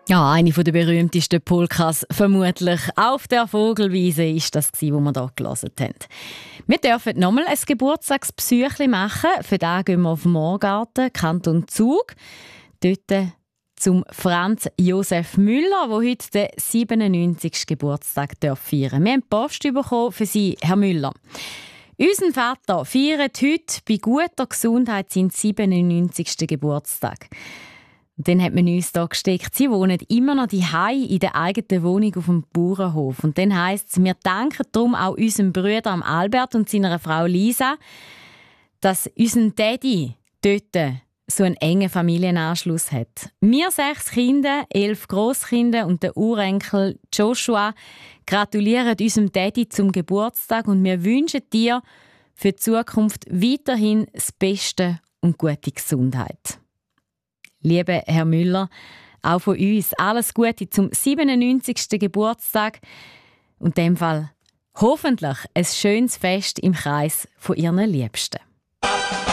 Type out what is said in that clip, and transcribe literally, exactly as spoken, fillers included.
Ja, eine der berühmtesten Polkas vermutlich auf der Vogelwiese ist das, was wir hier gelesen haben. Wir dürfen nochmal ein Geburtstagsbesuchchen machen. Für das gehen wir auf den Moorgarten, Kanton Zug. Dort zum Franz Josef Müller, der heute den siebenundneunzigsten Geburtstag feiern darf. Wir haben Post bekommen für Sie, Herr Müller. Unser Vater feiert heute bei guter Gesundheit seinen siebenundneunzigsten Geburtstag. Und dann hat man uns hier gesteckt, sie wohnen immer noch daheim in der eigenen Wohnung auf dem Bauernhof. Und dann heisst es, wir danken darum auch unserem Bruder Albert und seiner Frau Lisa, dass unser Daddy dort so einen engen Familienanschluss hat. Wir sechs Kinder, elf Grosskinder und der Urenkel Joshua gratulieren unserem Daddy zum Geburtstag und wir wünschen dir für die Zukunft weiterhin das Beste und gute Gesundheit. Lieber Herr Müller, auch von uns alles Gute zum siebenundneunzigsten Geburtstag und in dem Fall hoffentlich ein schönes Fest im Kreis von Ihren Liebsten.